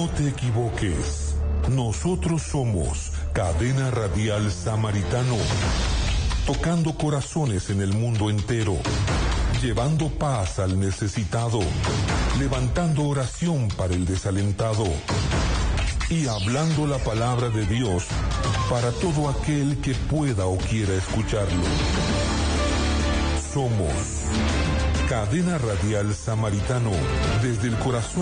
No te equivoques. Nosotros somos Cadena Radial Samaritano, tocando corazones en el mundo entero, llevando paz al necesitado, levantando oración para el desalentado y hablando la palabra de Dios para todo aquel que pueda o quiera escucharlo. Somos Cadena Radial Samaritano, desde el corazón